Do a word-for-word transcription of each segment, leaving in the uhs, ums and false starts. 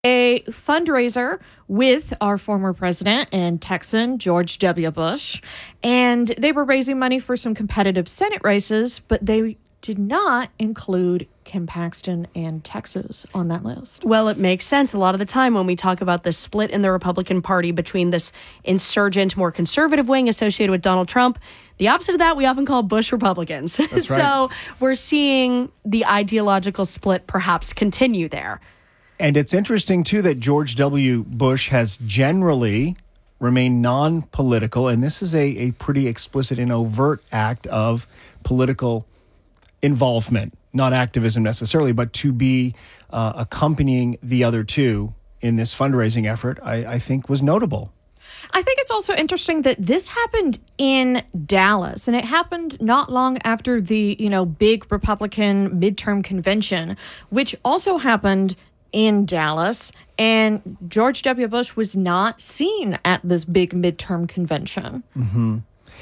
a fundraiser with our former president and Texan, George W. Bush. And they were raising money for some competitive Senate races, but they did not include Ken Paxton and Texas on that list. Well, it makes sense. A lot of the time when we talk about the split in the Republican Party between this insurgent, more conservative wing associated with Donald Trump, the opposite of that we often call Bush Republicans. That's right. So we're seeing the ideological split perhaps continue there. And it's interesting, too, that George W. Bush has generally remained non-political, and this is a, a pretty explicit and overt act of political involvement, not activism necessarily, but to be uh, accompanying the other two in this fundraising effort, I, I think was notable. I think it's also interesting that this happened in Dallas, and it happened not long after the, you know, big Republican midterm convention, which also happened in Dallas, and George W. Bush was not seen at this big midterm convention. Mm-hmm.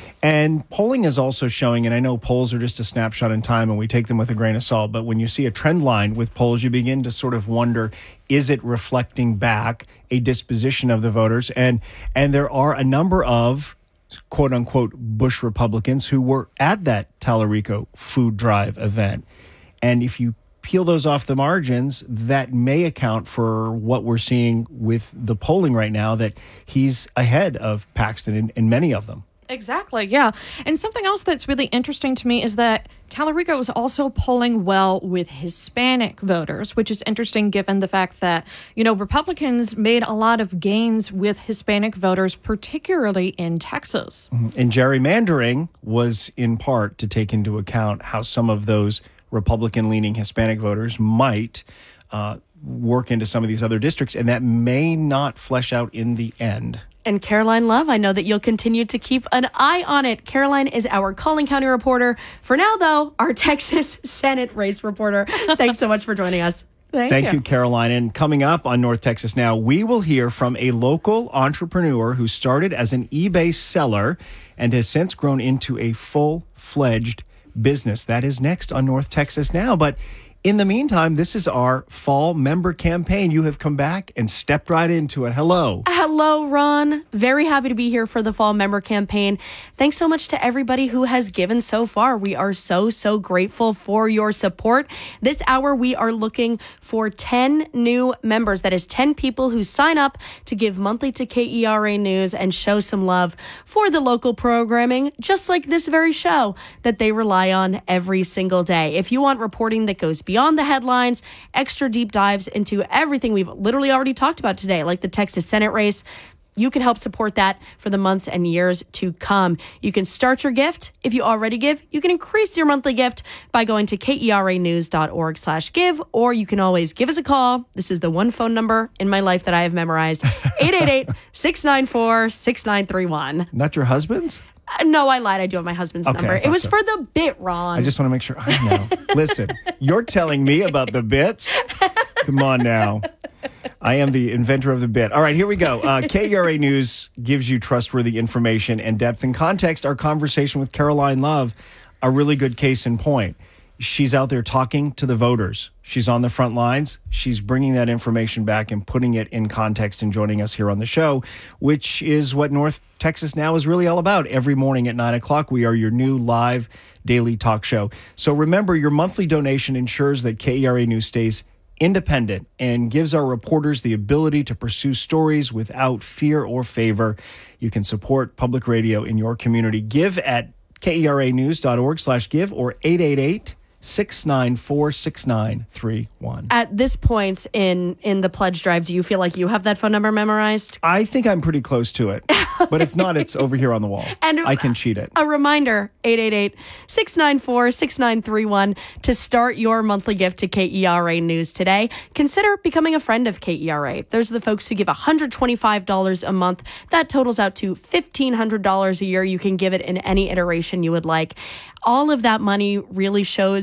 And polling is also showing, and I know polls are just a snapshot in time and we take them with a grain of salt, but when you see a trend line with polls, you begin to sort of wonder, is it reflecting back a disposition of the voters? And and there are a number of quote unquote Bush Republicans who were at that Tallarico food drive event. And if you peel those off the margins, that may account for what we're seeing with the polling right now, that he's ahead of Paxton in, in many of them. Exactly, yeah. And something else that's really interesting to me is that Tallarico is also polling well with Hispanic voters, which is interesting given the fact that, you know, Republicans made a lot of gains with Hispanic voters, particularly in Texas. Mm-hmm. And gerrymandering was in part to take into account how some of those Republican-leaning Hispanic voters might uh, work into some of these other districts, and that may not flesh out in the end. And Caroline Love, I know that you'll continue to keep an eye on it. Caroline is our Collin County reporter. For now, though, our Texas Senate race reporter. Thanks so much for joining us. Thank, Thank you. you, Caroline. And coming up on North Texas Now, we will hear from a local entrepreneur who started as an eBay seller and has since grown into a full-fledged business. That is next on North Texas Now. But in the meantime, this is our fall member campaign. You have come back and stepped right into it. Hello. Hello, Ron. Very happy to be here for the fall member campaign. Thanks so much to everybody who has given so far. We are so, so grateful for your support. This hour, we are looking for ten new members. That is ten people who sign up to give monthly to K E R A News and show some love for the local programming, just like this very show that they rely on every single day. If you want reporting that goes beyond the headlines, extra deep dives into everything we've literally already talked about today, like the Texas Senate race, you can help support that for the months and years to come. You can start your gift. If you already give, you can increase your monthly gift by going to keranews.org slash give, or you can always give us a call. This is the one phone number in my life that I have memorized, eight eight eight, six nine four, six nine three one. Not your husband's? Uh, no, I lied. I do have my husband's Okay, number. I It thought was so. for the bit, Ron. I just want to make sure I know. Listen, you're telling me about the bits? Come on now. I am the inventor of the bit. All right, here we go. Uh, K E R A News gives you trustworthy information and depth and context. Our conversation with Caroline Love, a really good case in point. She's out there talking to the voters. She's on the front lines. She's bringing that information back and putting it in context and joining us here on the show, which is what North Texas Now is really all about. Every morning at nine o'clock, we are your new live daily talk show. So remember, your monthly donation ensures that K E R A News stays independent and gives our reporters the ability to pursue stories without fear or favor. You can support public radio in your community. Give at keranews.org slash give or eight eight eight, six nine four, six nine three one. At this point in in the pledge drive, do you feel like you have that phone number memorized? I think I'm pretty close to it. But if not, it's over here on the wall. And I can cheat it. A reminder, eight eight eight, six nine four, six nine three one to start your monthly gift to K E R A News today. Consider becoming a friend of K E R A. Those are the folks who give one hundred twenty-five dollars a month. That totals out to fifteen hundred dollars a year. You can give it in any iteration you would like. All of that money really shows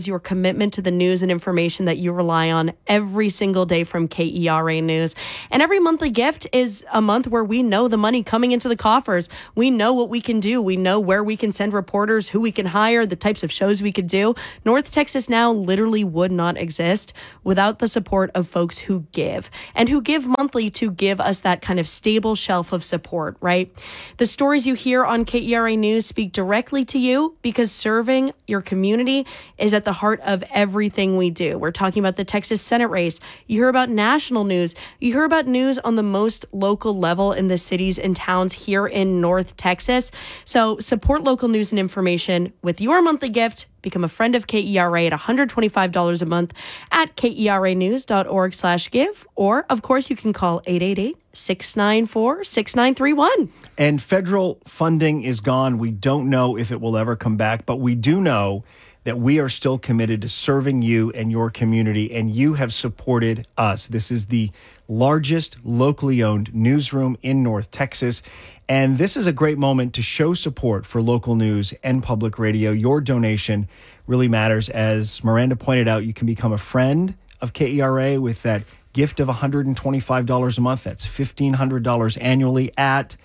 is your commitment to the news and information that you rely on every single day from K E R A News. And every monthly gift is a month where we know the money coming into the coffers. We know what we can do. We know where we can send reporters, who we can hire, the types of shows we could do. North Texas Now literally would not exist without the support of folks who give and who give monthly to give us that kind of stable shelf of support, right? The stories you hear on K E R A News speak directly to you because serving your community is at the heart of everything we do. We're talking about the Texas Senate race. You hear about national news. You hear about news on the most local level in the cities and towns here in North Texas. So support local news and information with your monthly gift. Become a friend of K E R A at one hundred twenty-five dollars a month at keranews.org slash give. Or, of course, you can call eight eight eight, six nine four, six nine three one. And federal funding is gone. We don't know if it will ever come back, but we do know that we are still committed to serving you and your community, and you have supported us. This is the largest locally owned newsroom in North Texas, and this is a great moment to show support for local news and public radio. Your donation really matters. As Miranda pointed out, you can become a friend of K E R A with that gift of one hundred twenty-five dollars a month. That's fifteen hundred dollars annually at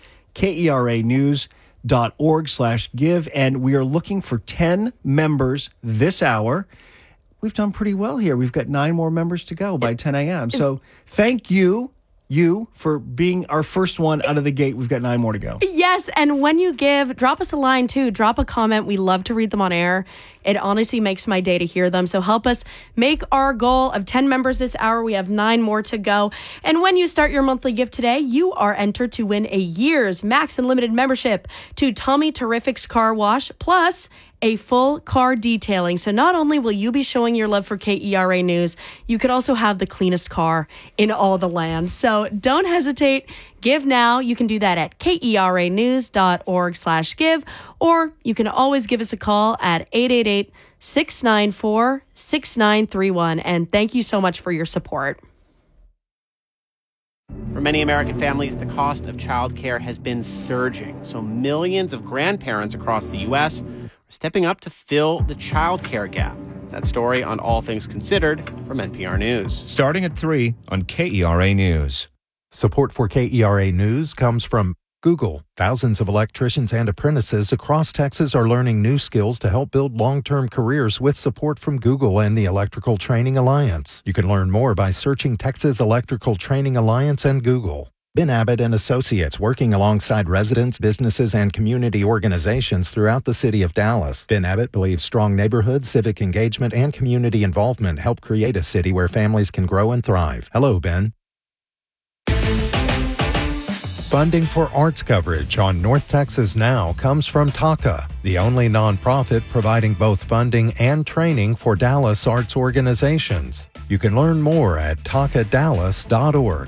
keranews.org slash give. And we are looking for ten members this hour. We've done pretty well here. We've got nine more members to go by ten a.m. So thank you, you, for being our first one out of the gate. We've got nine more to go. Yes, and when you give, drop us a line too. Drop a comment. We love to read them on air. It honestly makes my day to hear them. So help us make our goal of ten members this hour. We have nine more to go. And when you start your monthly gift today, you are entered to win a year's max and limited membership to Tommy Terrific's Car Wash, plus a full car detailing. So not only will you be showing your love for K E R A News, you could also have the cleanest car in all the land. So don't hesitate. Give now. You can do that at keranews.org slash give, or you can always give us a call at eight eight eight, six nine four, six nine three one. And thank you so much for your support. For many American families, the cost of childcare has been surging. So millions of grandparents across the U S are stepping up to fill the childcare gap. That story on All Things Considered from N P R News. Starting at three on K E R A News. Support for K E R A News comes from Google. Thousands of electricians and apprentices across Texas are learning new skills to help build long-term careers with support from Google and the Electrical Training Alliance. You can learn more by searching Texas Electrical Training Alliance and Google. Ben Abbott and Associates, working alongside residents, businesses, and community organizations throughout the city of Dallas. Ben Abbott believes strong neighborhoods, civic engagement, and community involvement help create a city where families can grow and thrive. Hello, Ben. Funding for arts coverage on North Texas Now comes from TACA, the only nonprofit providing both funding and training for Dallas arts organizations. You can learn more at taka dallas dot org.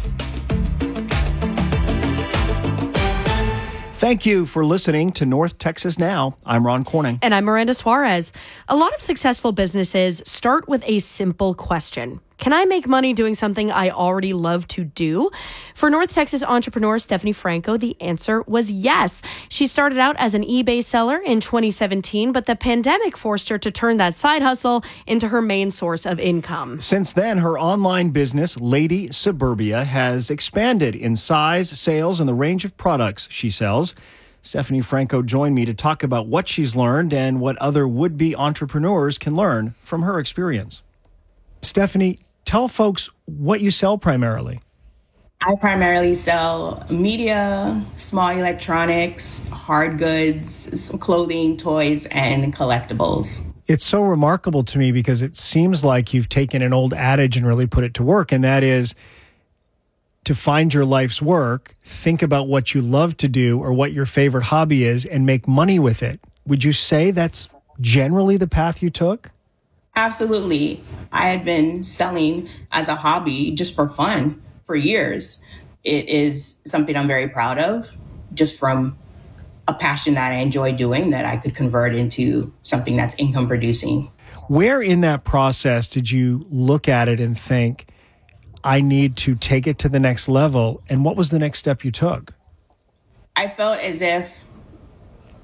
Thank you for listening to North Texas Now. I'm Ron Corning. And I'm Miranda Suarez. A lot of successful businesses start with a simple question. Can I make money doing something I already love to do? For North Texas entrepreneur Stephanie Franco, the answer was yes. She started out as an eBay seller in twenty seventeen, but the pandemic forced her to turn that side hustle into her main source of income. Since then, her online business, Lady Suburbia, has expanded in size, sales, and the range of products she sells. Stephanie Franco joined me to talk about what she's learned and what other would-be entrepreneurs can learn from her experience. Stephanie, tell folks what you sell primarily. I primarily sell media, small electronics, hard goods, some clothing, toys, and collectibles. It's so remarkable to me because it seems like you've taken an old adage and really put it to work, and that is to find your life's work, think about what you love to do or what your favorite hobby is, and make money with it. Would you say that's generally the path you took? Absolutely. I had been selling as a hobby just for fun for years. It is something I'm very proud of, just from a passion that I enjoy doing that I could convert into something that's income producing. Where in that process did you look at it and think, I need to take it to the next level? And what was the next step you took? I felt as if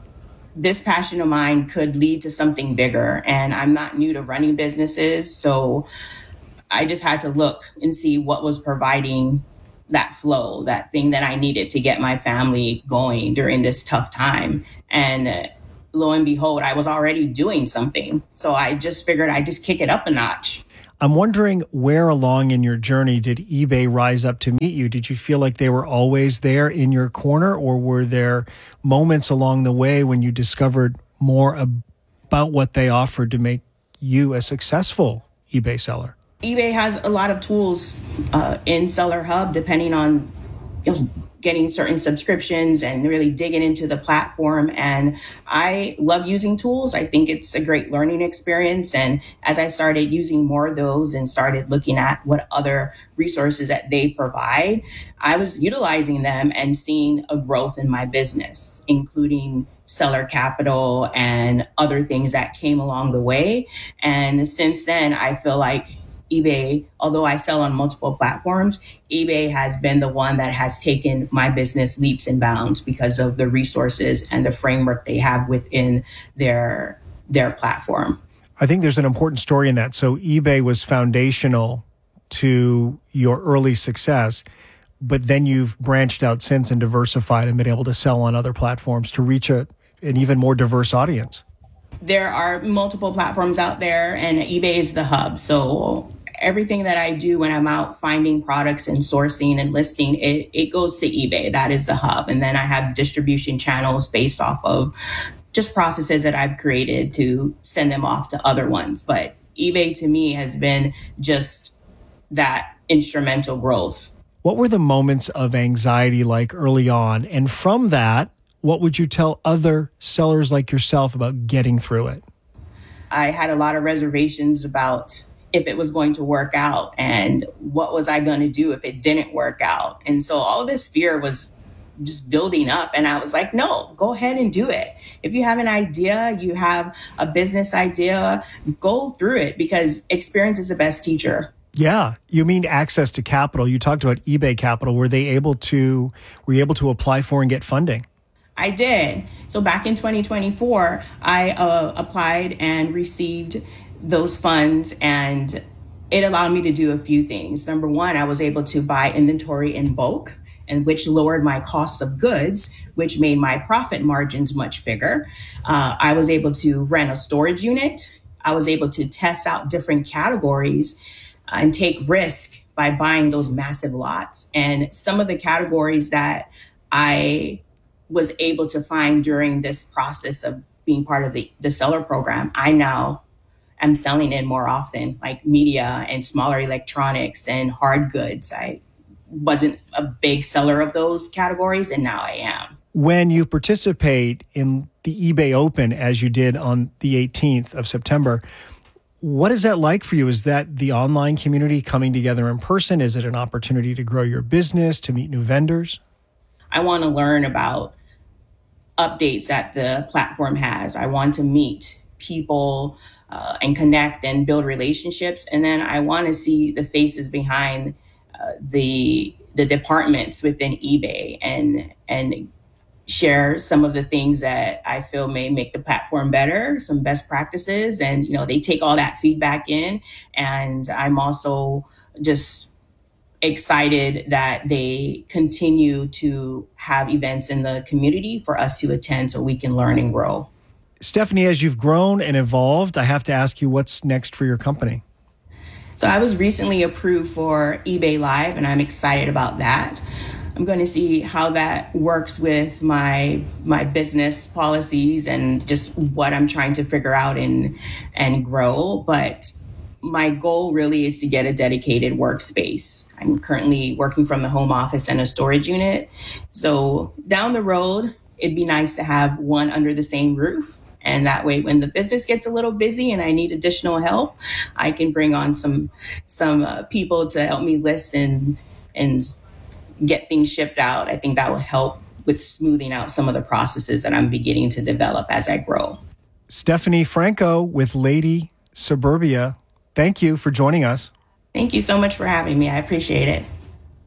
this passion of mine could lead to something bigger. And I'm not new to running businesses. So I just had to look and see what was providing that flow, that thing that I needed to get my family going during this tough time. And uh, lo and behold, I was already doing something. So I just figured I'd just kick it up a notch. I'm wondering, where along in your journey did eBay rise up to meet you? Did you feel like they were always there in your corner, or were there moments along the way when you discovered more about what they offered to make you a successful eBay seller? eBay has a lot of tools uh, in Seller Hub, depending on you know, getting certain subscriptions and really digging into the platform. And I love using tools. I think it's a great learning experience. And as I started using more of those and started looking at what other resources that they provide, I was utilizing them and seeing a growth in my business, including seller capital and other things that came along the way. And since then, I feel like eBay, although I sell on multiple platforms, eBay has been the one that has taken my business leaps and bounds because of the resources and the framework they have within their their platform. I think there's an important story in that. So eBay was foundational to your early success, but then you've branched out since and diversified and been able to sell on other platforms to reach a, an even more diverse audience. There are multiple platforms out there, and eBay is the hub. So everything that I do when I'm out finding products and sourcing and listing, it, it goes to eBay. That is the hub. And then I have distribution channels based off of just processes that I've created to send them off to other ones. But eBay to me has been just that instrumental growth. What were the moments of anxiety like early on? And from that, what would you tell other sellers like yourself about getting through it? I had a lot of reservations about if it was going to work out and what was I going to do if it didn't work out. And so all this fear was just building up. And I was like, no, go ahead and do it. If you have an idea, you have a business idea, go through it, because experience is the best teacher. Yeah. You mean access to capital. You talked about eBay Capital. Were they able to, were you able to apply for and get funding? I did. So back in twenty twenty-four, I uh, applied and received those funds, and it allowed me to do a few things. Number one, I was able to buy inventory in bulk, and which lowered my cost of goods, which made my profit margins much bigger. Uh, I was able to rent a storage unit. I was able to test out different categories and take risk by buying those massive lots. And some of the categories that I was able to find during this process of being part of the, the seller program, I now am selling in more often, like media and smaller electronics and hard goods. I wasn't a big seller of those categories, and now I am. When you participate in the eBay Open, as you did on the eighteenth of September, what is that like for you? Is that the online community coming together in person? Is it an opportunity to grow your business, to meet new vendors? I want to learn about updates that the platform has. I want to meet people uh, and connect and build relationships. And then I want to see the faces behind uh, the the departments within eBay and and share some of the things that I feel may make the platform better, some best practices. And, you know, they take all that feedback in. And I'm also just excited that they continue to have events in the community for us to attend so we can learn and grow. Stephanie, as you've grown and evolved, I have to ask you, what's next for your company? So I was recently approved for eBay Live, and I'm excited about that. I'm going to see how that works with my my business policies and just what I'm trying to figure out and and grow. But my goal really is to get a dedicated workspace. I'm currently working from the home office and a storage unit. So down the road, it'd be nice to have one under the same roof. And that way, when the business gets a little busy and I need additional help, I can bring on some some uh, people to help me list and and get things shipped out. I think that will help with smoothing out some of the processes that I'm beginning to develop as I grow. Stephanie Franco with Lady Suburbia, thank you for joining us. Thank you so much for having me. I appreciate it.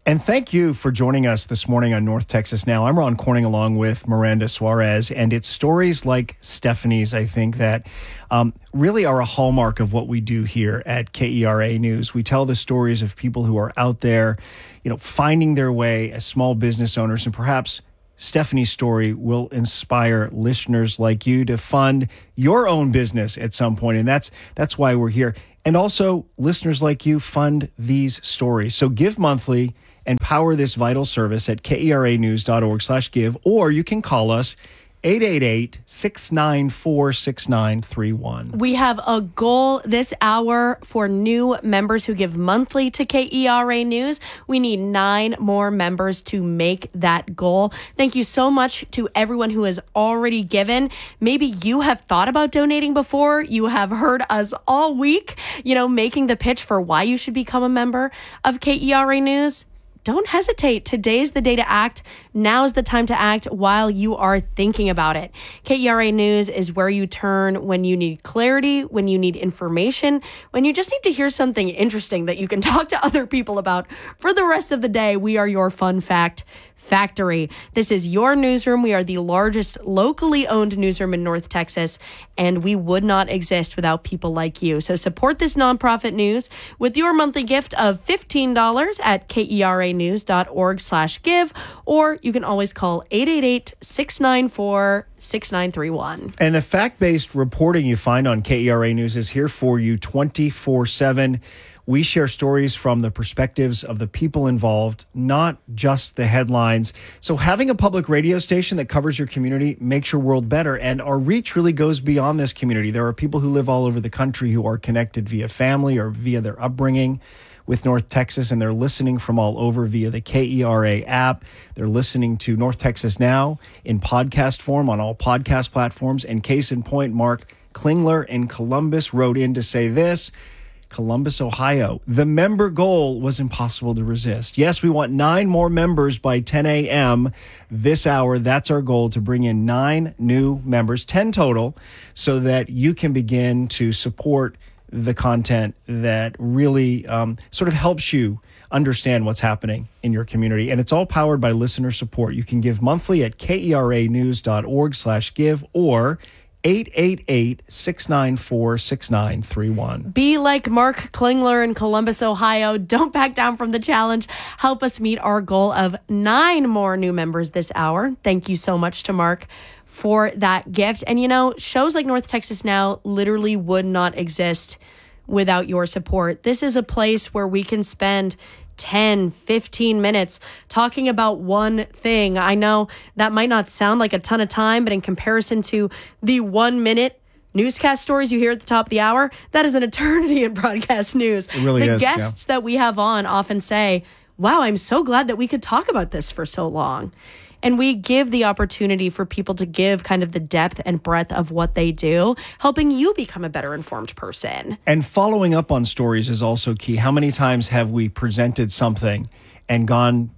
And thank you for joining us this morning on North Texas Now. I'm Ron Corning along with Miranda Suarez, and it's stories like Stephanie's, I think, that um, really are a hallmark of what we do here at K E R A News. We tell the stories of people who are out there, you know, finding their way as small business owners, and perhaps Stephanie's story will inspire listeners like you to fund your own business at some point, and that's that's why we're here. And also, listeners like you fund these stories. So give monthly and power this vital service at keranews.org slash give, or you can call us eight eight eight, six nine four, six nine three one. We have a goal this hour for new members who give monthly to K E R A News. We need nine more members to make that goal. Thank you so much to everyone who has already given. Maybe you have thought about donating before. You have heard us all week, you know, making the pitch for why you should become a member of K E R A News. Don't hesitate. Today's the day to act. Now is the time to act while you are thinking about it. K E R A News is where you turn when you need clarity, when you need information, when you just need to hear something interesting that you can talk to other people about for the rest of the day. We are your fun fact factory. This is your newsroom. We are the largest locally owned newsroom in North Texas, and we would not exist without people like you. So support this nonprofit news with your monthly gift of fifteen dollars at keranews.org slash give, or you can always call eight eight eight, six nine four, six nine three one. And the fact-based reporting you find on K E R A News is here for you twenty-four seven. We share stories from the perspectives of the people involved, not just the headlines. So having a public radio station that covers your community makes your world better. And our reach really goes beyond this community. There are people who live all over the country who are connected via family or via their upbringing with North Texas, and they're listening from all over via the K E R A app. They're listening to North Texas Now in podcast form on all podcast platforms. And case in point, Mark Klingler in Columbus wrote in to say this: Columbus, Ohio. The member goal was impossible to resist. Yes, we want nine more members by ten a.m. this hour. That's our goal, to bring in nine new members, ten total, so that you can begin to support the content that really um, sort of helps you understand what's happening in your community. And it's all powered by listener support. You can give monthly at keranews.org slash give or eight eight eight, six nine four, six nine three one. Be like Mark Klingler in Columbus, Ohio. Don't back down from the challenge. Help us meet our goal of nine more new members this hour. Thank you so much to Mark for that gift. And you know, shows like North Texas Now literally would not exist without your support. This is a place where we can spend ten, fifteen minutes talking about one thing. I know that might not sound like a ton of time, but in comparison to the one minute newscast stories you hear at the top of the hour, that is an eternity in broadcast news. It really the is, guests yeah. that we have on often say, wow, I'm so glad that we could talk about this for so long. And we give the opportunity for people to give kind of the depth and breadth of what they do, helping you become a better informed person. And following up on stories is also key. How many times have we presented something and gone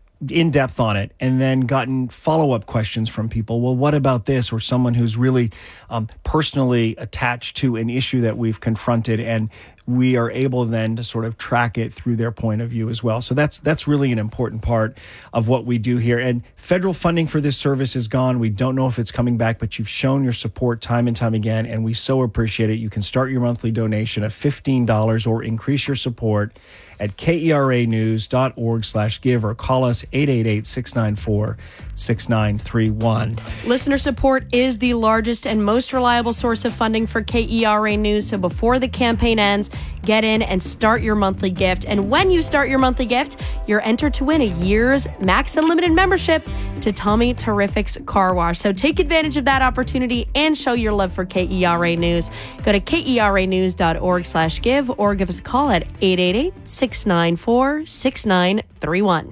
in depth on it and then gotten follow-up questions from people? Well, what about this? Or someone who's really um, personally attached to an issue that we've confronted, and we are able then to sort of track it through their point of view as well. So that's that's really an important part of what we do here. And federal funding for this service is gone. We don't know if it's coming back, but you've shown your support time and time again, and we so appreciate it. You can start your monthly donation of fifteen dollars or increase your support at keranews.org slash give or call us eight eight eight, six nine four, six nine three one. Listener support is the largest and most reliable source of funding for K E R A News. So before the campaign ends, get in and start your monthly gift. And when you start your monthly gift, you're entered to win a year's Max Unlimited membership to Tommy Terrific's Car Wash. So take advantage of that opportunity and show your love for K E R A News. Go to keranews.org slash give or give us a call at eight eight eight, six nine four, six nine three one.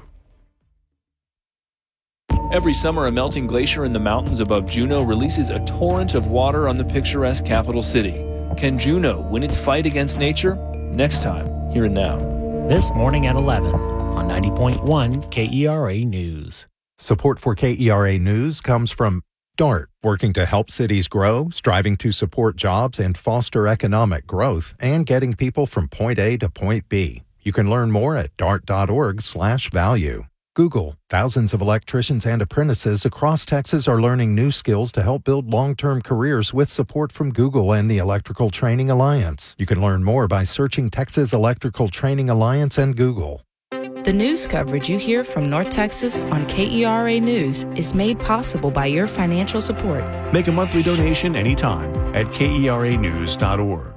Every summer, a melting glacier in the mountains above Juneau releases a torrent of water on the picturesque capital city. Can Juneau win its fight against nature? Next time, here and now. This morning at eleven on ninety point one K E R A News. Support for K E R A News comes from DART, working to help cities grow, striving to support jobs and foster economic growth, and getting people from point A to point B. You can learn more at dart.org slash value. Google, thousands of electricians and apprentices across Texas are learning new skills to help build long-term careers with support from Google and the Electrical Training Alliance. You can learn more by searching Texas Electrical Training Alliance and Google. The news coverage you hear from North Texas on K E R A News is made possible by your financial support. Make a monthly donation anytime at K E R A news dot org.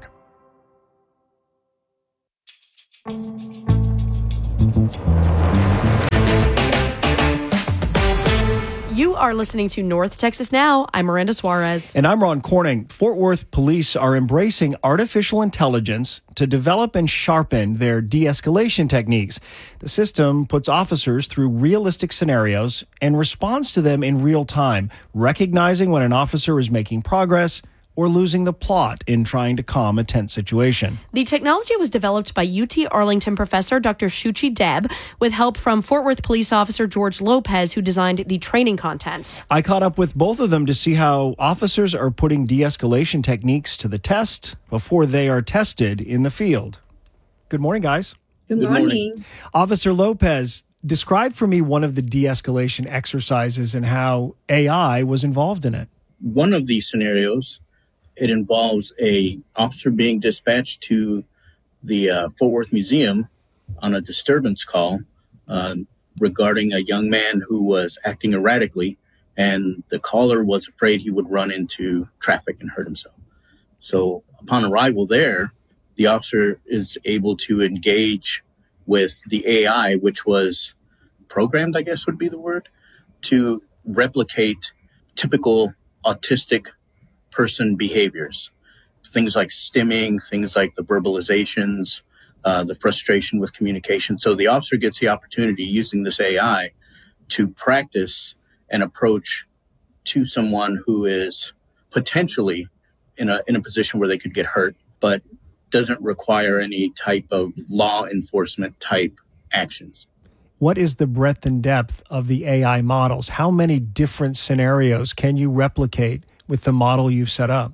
You are listening to North Texas Now. I'm Miranda Suarez. And I'm Ron Corning. Fort Worth police are embracing artificial intelligence to develop and sharpen their de-escalation techniques. The system puts officers through realistic scenarios and responds to them in real time, recognizing when an officer is making progress or losing the plot in trying to calm a tense situation. The technology was developed by U T Arlington professor Doctor Shuchi Deb with help from Fort Worth police officer George Lopez, who designed the training content. I caught up with both of them to see how officers are putting de-escalation techniques to the test before they are tested in the field. Good morning, guys. Good morning. Good morning. Officer Lopez, describe for me one of the de-escalation exercises and how A I was involved in it. One of these scenarios, it involves a officer being dispatched to the uh, Fort Worth Museum on a disturbance call uh, regarding a young man who was acting erratically, and the caller was afraid he would run into traffic and hurt himself. So upon arrival there, the officer is able to engage with the A I, which was programmed, I guess would be the word, to replicate typical autistic person behaviors, things like stimming, things like the verbalizations, uh, the frustration with communication. So the officer gets the opportunity using this A I to practice an approach to someone who is potentially in a in a position where they could get hurt, but doesn't require any type of law enforcement type actions. What is the breadth and depth of the A I models? How many different scenarios can you replicate with the model you've set up?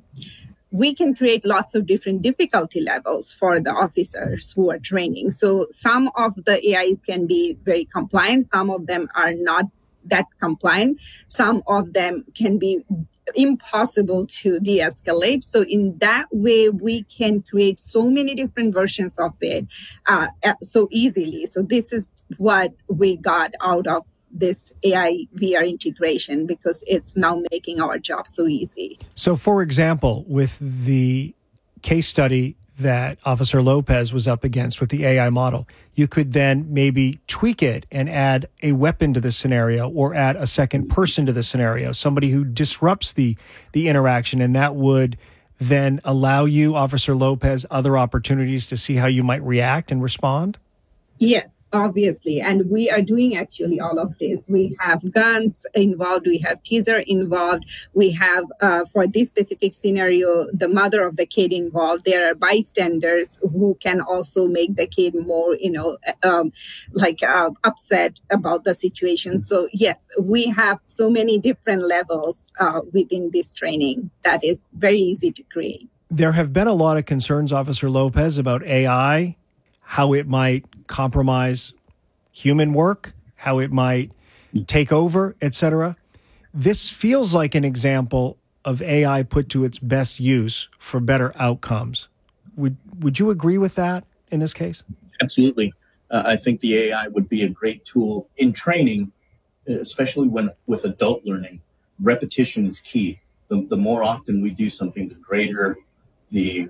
We can create lots of different difficulty levels for the officers who are training. So some of the A Is can be very compliant. Some of them are not that compliant. Some of them can be impossible to de-escalate. So in that way, we can create so many different versions of it uh, so easily. So this is what we got out of this A I V R integration, because it's now making our job so easy. So, for example, with the case study that Officer Lopez was up against with the A I model, you could then maybe tweak it and add a weapon to the scenario or add a second person to the scenario, somebody who disrupts the, the interaction, and that would then allow you, Officer Lopez, other opportunities to see how you might react and respond? Yes. Obviously, and we are doing actually all of this. We have guns involved, we have teaser involved, we have, uh, for this specific scenario, the mother of the kid involved. There are bystanders who can also make the kid more, you know, um, like uh, upset about the situation. So yes, we have so many different levels uh, within this training that is very easy to create. There have been a lot of concerns, Officer Lopez, about A I, how it might compromise human work, how it might take over, et cetera. This feels like an example of A I put to its best use for better outcomes. Would would you agree with that in this case? Absolutely. Uh, I think the A I would be a great tool in training, especially when with adult learning. Repetition is key. The, the more often we do something, the greater the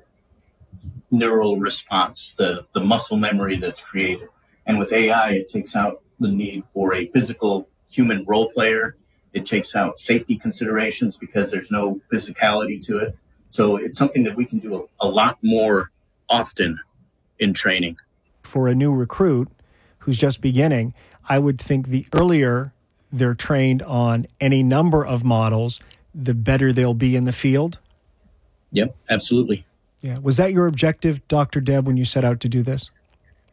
neural response, the, the muscle memory that's created. And with A I, it takes out the need for a physical human role player. It takes out safety considerations because there's no physicality to it. So it's something that we can do a, a lot more often in training. For a new recruit who's just beginning, I would think the earlier they're trained on any number of models, the better they'll be in the field. Yep, absolutely. Yeah. Was that your objective, Doctor Deb, when you set out to do this?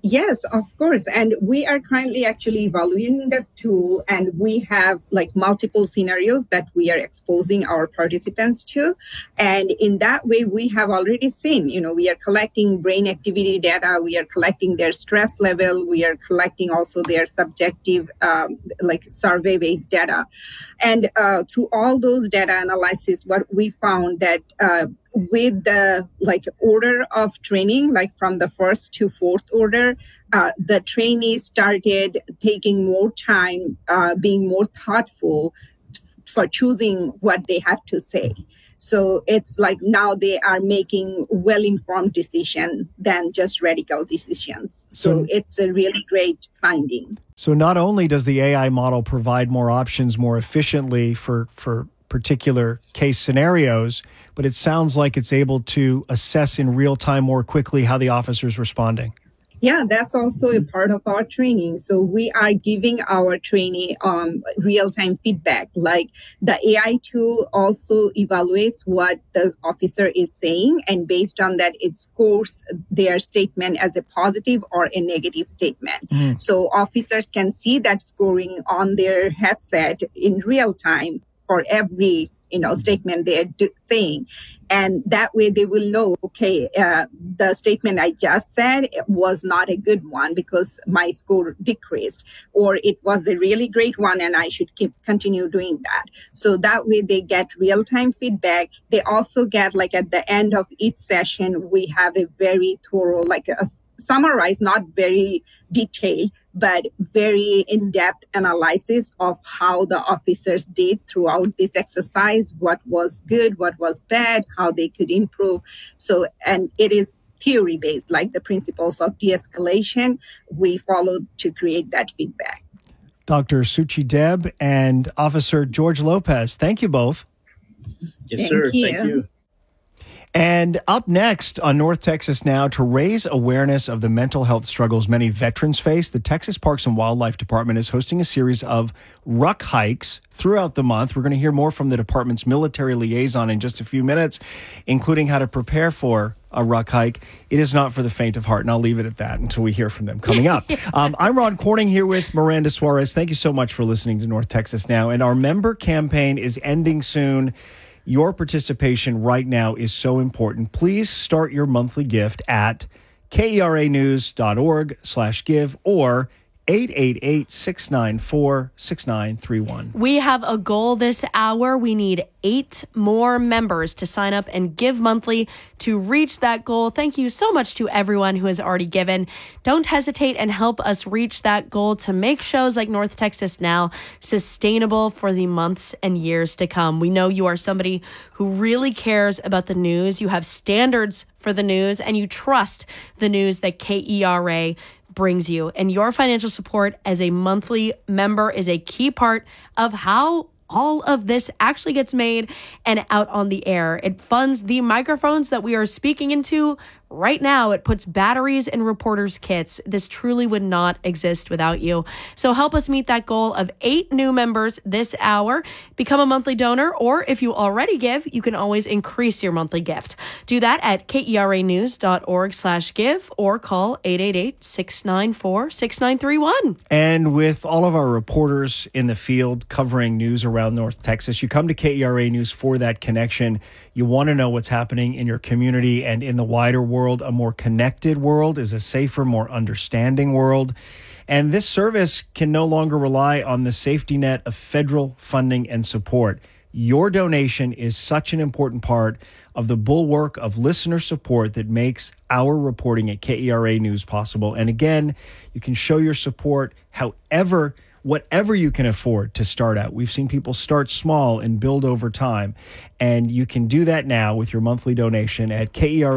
Yes, of course. And we are currently actually evaluating the tool, and we have like multiple scenarios that we are exposing our participants to. And in that way, we have already seen, you know, we are collecting brain activity data, we are collecting their stress level, we are collecting also their subjective, um, like survey-based data. And uh, through all those data analysis, what we found that uh, with the like order of training, like from the first to fourth order, uh, the trainees started taking more time, uh, being more thoughtful for choosing what they have to say. So it's like now they are making well-informed decisions than just radical decisions. So, so it's a really great finding. So not only does the A I model provide more options more efficiently for, for particular case scenarios, but it sounds like it's able to assess in real time more quickly how the officer is responding. Yeah, that's also a part of our training. So we are giving our trainee um, real-time feedback. Like the A I tool also evaluates what the officer is saying, and based on that, it scores their statement as a positive or a negative statement. Mm. So officers can see that scoring on their headset in real time for every, you know, statement they're do- saying. And that way they will know, okay, uh, the statement I just said was not a good one because my score decreased, or it was a really great one and I should keep continue doing that. So that way they get real-time feedback. They also get, like at the end of each session, we have a very thorough, like a summarized, not very detailed, but very in-depth analysis of how the officers did throughout this exercise, what was good, what was bad, how they could improve. So, and it is theory-based, like the principles of de-escalation we followed to create that feedback. Doctor Suchi Deb and Officer George Lopez, thank you both. Yes, Thank sir. you. Thank you. And up next on North Texas Now, to raise awareness of the mental health struggles many veterans face, the Texas Parks and Wildlife Department is hosting a series of ruck hikes throughout the month. We're going to hear more from the department's military liaison in just a few minutes, including how to prepare for a ruck hike. It is not for the faint of heart, and I'll leave it at that until we hear from them coming up. um, I'm Ron Corning here with Miranda Suarez. Thank you so much for listening to North Texas Now. And our member campaign is ending soon. Your participation right now is so important. Please start your monthly gift at keranews.org slash give or eight eight eight, six nine four, six nine three one. We have a goal this hour. We need eight more members to sign up and give monthly to reach that goal. Thank you so much to everyone who has already given. Don't hesitate and help us reach that goal to make shows like North Texas Now sustainable for the months and years to come. We know you are somebody who really cares about the news. You have standards for the news, and you trust the news that K E R A brings you. And your financial support as a monthly member is a key part of how all of this actually gets made and out on the air. It funds the microphones that we are speaking into right now. It puts batteries in reporters' kits. This truly would not exist without you. So help us meet that goal of eight new members this hour. Become a monthly donor, or if you already give, you can always increase your monthly gift. Do that at keranews.org slash give or call eight eight eight, six nine four, six nine three one. And with all of our reporters in the field covering news around North Texas, you come to K E R A News for that connection. You want to know what's happening in your community and in the wider world. A more connected world is a safer, more understanding world. And this service can no longer rely on the safety net of federal funding and support. Your donation is such an important part of the bulwark of listener support that makes our reporting at K E R A News possible. And again, you can show your support however whatever you can afford to start out. We've seen people start small and build over time. And you can do that now with your monthly donation at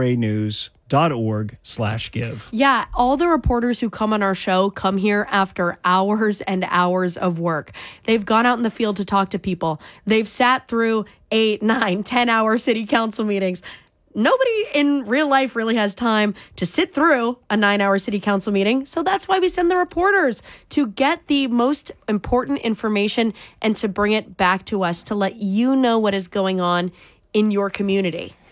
keranews.org slash give. Yeah, all the reporters who come on our show come here after hours and hours of work. They've gone out in the field to talk to people. They've sat through eight, nine, ten hour city council meetings. Nobody in real life really has time to sit through a nine-hour city council meeting. So that's why we send the reporters to get the most important information and to bring it back to us to let you know what is going on in your community.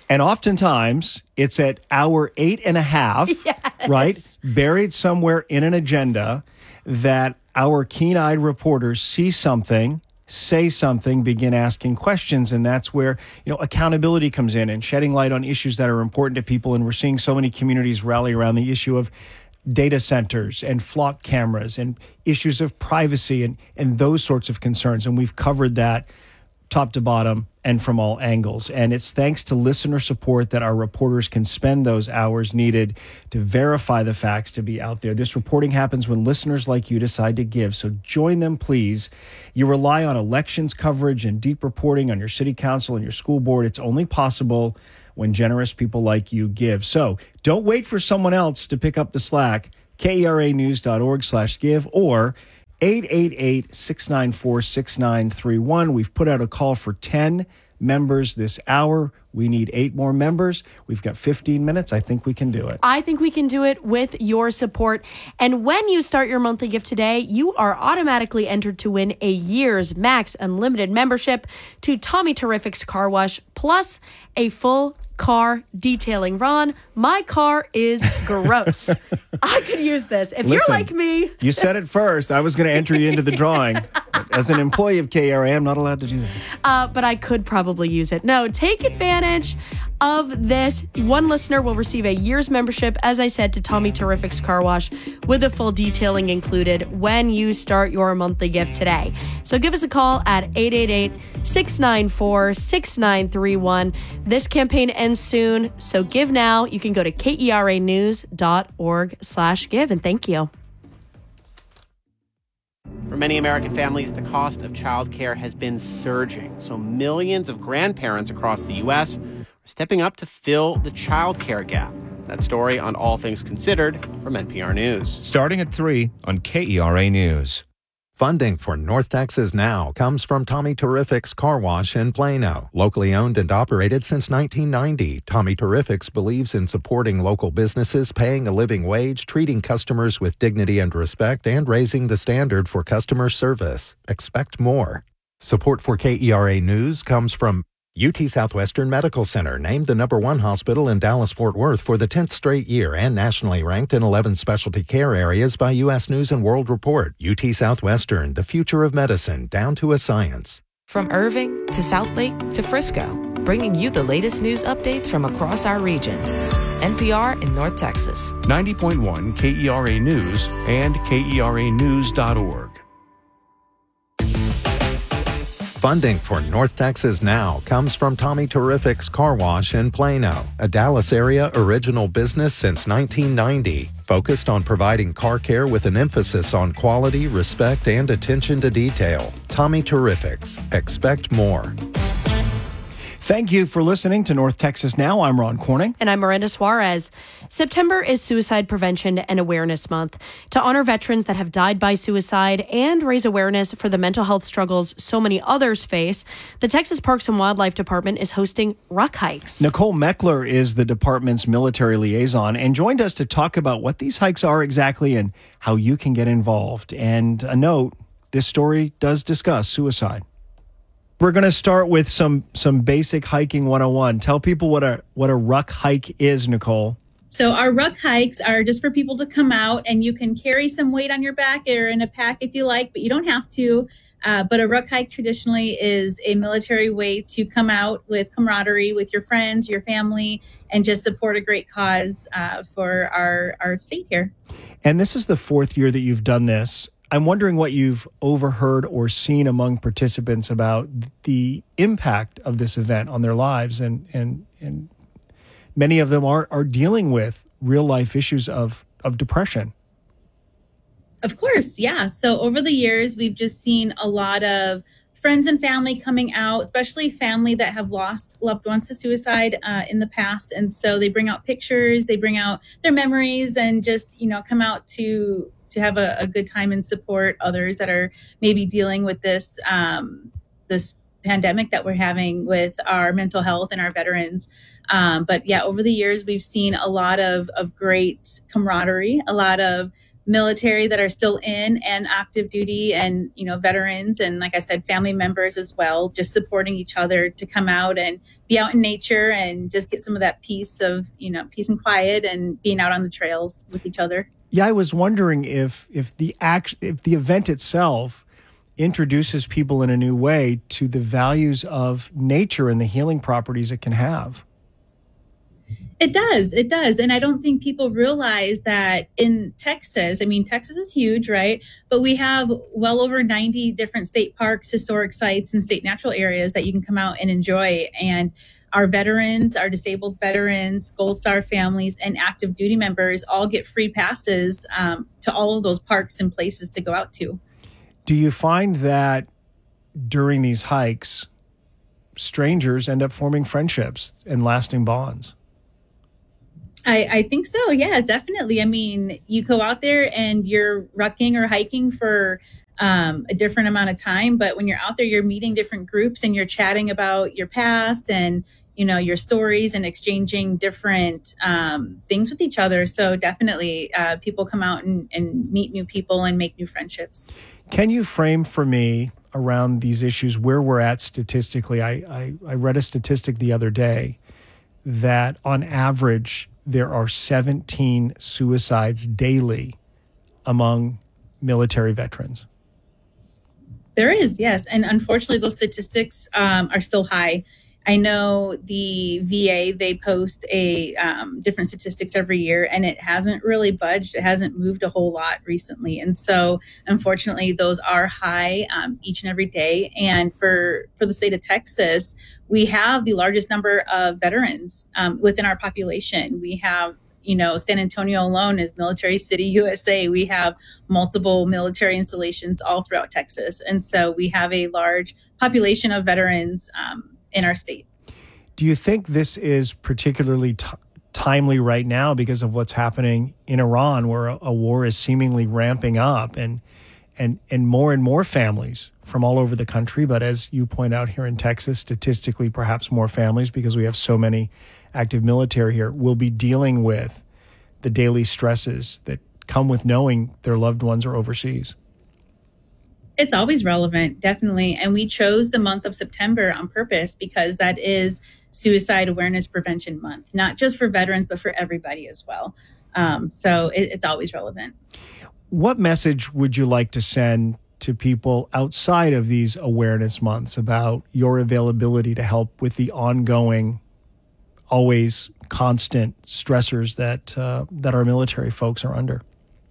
And oftentimes it's at hour eight and a half, yes. right? Buried somewhere in an agenda that our keen-eyed reporters see something, say something, begin asking questions. And that's where, you know, accountability comes in and shedding light on issues that are important to people. And we're seeing so many communities rally around the issue of data centers and flock cameras and issues of privacy and, and those sorts of concerns. And we've covered that top to bottom and from all angles. And it's thanks to listener support that our reporters can spend those hours needed to verify the facts, to be out there. This reporting happens when listeners like you decide to give. So join them, please. You rely on elections coverage and deep reporting on your city council and your school board. It's only possible when generous people like you give. So don't wait for someone else to pick up the slack. K E R A news dot org slash give or eight eight eight, six nine four, six nine three one. We've put out a call for ten members this hour. We need eight more members. We've got fifteen minutes. I think we can do it. I think we can do it with your support. And when you start your monthly gift today, you are automatically entered to win a year's max unlimited membership to Tommy Terrific's Car Wash, plus a full car detailing. Ron, my car is gross. I could use this. If Listen, you're like me. You said it first. I was going to enter you into the drawing. As an employee of K E R A, I'm not allowed to do that. Uh, but I could probably use it. No, take advantage of this. One listener will receive a year's membership, as I said, to Tommy Terrific's Car Wash with a full detailing included when you start your monthly gift today. So give us a call at eight eight eight, six nine four, six nine three one. This campaign ends soon, so give now. You can go to K E R A news dot org slash give, and thank you. For many American families, the cost of childcare has been surging. So millions of grandparents across the U S are stepping up to fill the childcare gap. That story on All Things Considered from N P R News. Starting at three on K E R A News. Funding for North Texas Now comes from Tommy Terrific's Car Wash in Plano. Locally owned and operated since nineteen ninety, Tommy Terrific's believes in supporting local businesses, paying a living wage, treating customers with dignity and respect, and raising the standard for customer service. Expect more. Support for K E R A News comes from U T Southwestern Medical Center, named the number one hospital in Dallas-Fort Worth for the tenth straight year and nationally ranked in eleven specialty care areas by U S News and World Report. U T Southwestern, the future of medicine, down to a science. From Irving to Southlake to Frisco, bringing you the latest news updates from across our region. N P R in North Texas. ninety point one K E R A News and K E R A news dot org. Funding for North Texas Now comes from Tommy Terrific's Car Wash in Plano, a Dallas area original business since nineteen ninety, focused on providing car care with an emphasis on quality, respect, and attention to detail. Tommy Terrific's. Expect more. Thank you for listening to North Texas Now. I'm Ron Corning. And I'm Miranda Suarez. September is Suicide Prevention and Awareness Month to honor veterans that have died by suicide and raise awareness for the mental health struggles so many others face. The Texas Parks and Wildlife Department is hosting ruck hikes. Nicole Meckler is the department's military liaison and joined us to talk about what these hikes are exactly and how you can get involved. And a note, this story does discuss suicide. We're going to start with some some basic hiking one oh one. Tell people what a what a ruck hike is, Nicole. So our ruck hikes are just for people to come out, and you can carry some weight on your back or in a pack if you like, but you don't have to. Uh, but a ruck hike traditionally is a military way to come out with camaraderie with your friends, your family, and just support a great cause uh, for our, our state here. And this is the fourth year that you've done this. I'm wondering what you've overheard or seen among participants about the impact of this event on their lives. And and, and many of them are, are dealing with real life issues of, of depression. Of course, yeah. So over the years, we've just seen a lot of friends and family coming out, especially family that have lost loved ones to suicide uh, in the past. And so they bring out pictures, they bring out their memories, and just, you know, come out to to have a, a good time and support others that are maybe dealing with this um, this pandemic that we're having with our mental health and our veterans. Um, but yeah, over the years, we've seen a lot of, of great camaraderie, a lot of military that are still in and active duty, and, you know, veterans, and like I said, family members as well, just supporting each other to come out and be out in nature and just get some of that peace of, you know, peace and quiet and being out on the trails with each other. Yeah, I was wondering if if the act if the event itself introduces people in a new way to the values of nature and the healing properties it can have. It does. It does. And I don't think people realize that in Texas, I mean, Texas is huge, right? But we have well over ninety different state parks, historic sites, and state natural areas that you can come out and enjoy. And our veterans, our disabled veterans, Gold Star families, and active duty members all get free passes um, to all of those parks and places to go out to. Do you find that during these hikes, strangers end up forming friendships and lasting bonds? I, I think so. Yeah, definitely. I mean, you go out there and you're rucking or hiking for um, a different amount of time. But when you're out there, you're meeting different groups and you're chatting about your past and, you know, your stories and exchanging different um, things with each other. So definitely uh, people come out and, and meet new people and make new friendships. Can you frame for me around these issues where we're at statistically? I, I, I read a statistic the other day that on average, there are seventeen suicides daily among military veterans. There is, yes. And unfortunately, those statistics um, are still high. I know the V A, they post a um, different statistics every year, and it hasn't really budged. It hasn't moved a whole lot recently. And so, unfortunately, those are high um, each and every day. And for, for the state of Texas, we have the largest number of veterans um, within our population. We have, you know, San Antonio alone is Military City, U S A. We have multiple military installations all throughout Texas. And so we have a large population of veterans um, in our state. Do you think this is particularly t- timely right now because of what's happening in Iran, where a, a war is seemingly ramping up, and and and more and more families from all over the country, but as you point out here in Texas, statistically perhaps more families because we have so many active military here, will be dealing with the daily stresses that come with knowing their loved ones are overseas? It's always relevant, definitely. And we chose the month of September on purpose because that is Suicide Awareness Prevention Month, not just for veterans, but for everybody as well. Um, so it, it's always relevant. What message would you like to send to people outside of these awareness months about your availability to help with the ongoing, always constant stressors that uh, that our military folks are under?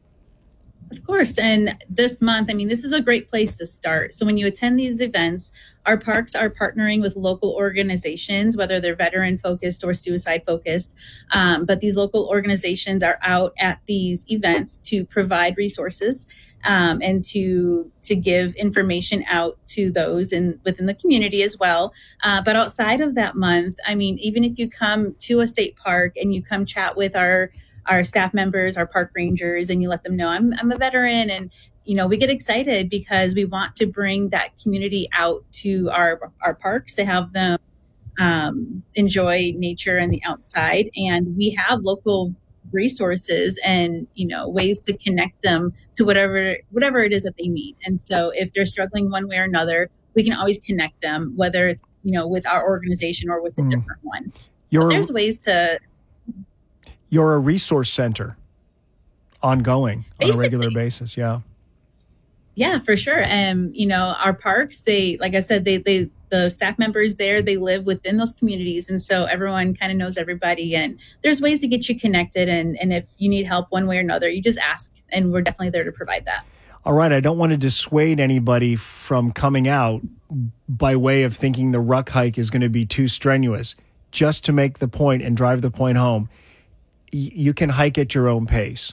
Of course. And this month, I mean, this is a great place to start. So when you attend these events, our parks are partnering with local organizations, whether they're veteran focused or suicide focused. Um, but these local organizations are out at these events to provide resources um, and to to give information out to those in within the community as well. Uh, but outside of that month, I mean, even if you come to a state park and you come chat with our our staff members, our park rangers, and you let them know I'm I'm a veteran, and you know we get excited because we want to bring that community out to our our parks to have them um, enjoy nature and the outside, and we have local resources and you know ways to connect them to whatever whatever it is that they need. And so if they're struggling one way or another, we can always connect them, whether it's you know with our organization or with a mm. different one. So there's ways to. You're a resource center ongoing Basically. on a regular basis. Yeah. Yeah, for sure. And, um, you know, our parks, they, like I said, they, they, the staff members there, they live within those communities. And so everyone kind of knows everybody, and there's ways to get you connected. And, and if you need help one way or another, you just ask, and we're definitely there to provide that. All right. I don't want to dissuade anybody from coming out by way of thinking the ruck hike is going to be too strenuous. Just to make the point and drive the point home, you can hike at your own pace.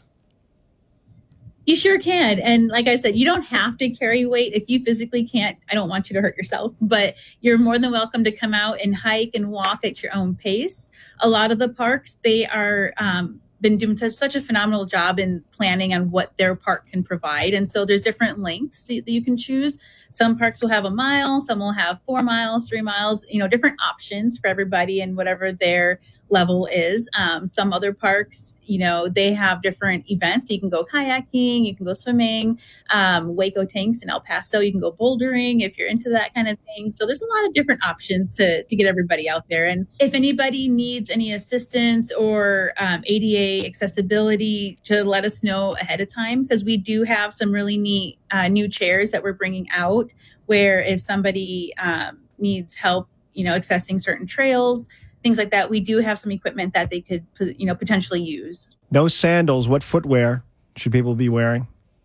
You sure can. And like I said, you don't have to carry weight if you physically can't. I don't want you to hurt yourself, but you're more than welcome to come out and hike and walk at your own pace. A lot of the parks, they are um, been doing such, such a phenomenal job in planning on what their park can provide. And so there's different lengths that you can choose. Some parks will have a mile, some will have four miles, three miles, you know, different options for everybody and whatever their level is. Um, some other parks, you know, they have different events. You can go kayaking, you can go swimming, um, Waco Tanks in El Paso, you can go bouldering if you're into that kind of thing. So there's a lot of different options to, to get everybody out there. And if anybody needs any assistance or um, A D A accessibility, to let us know ahead of time, because we do have some really neat uh, new chairs that we're bringing out where if somebody um, needs help, you know, accessing certain trails, things like that, we do have some equipment that they could, you know, potentially use. No sandals. What footwear should people be wearing?